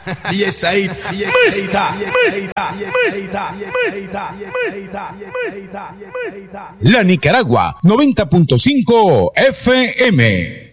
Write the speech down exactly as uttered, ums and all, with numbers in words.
D J Said, Mesta, La Nicaragua, noventa punto cinco F M.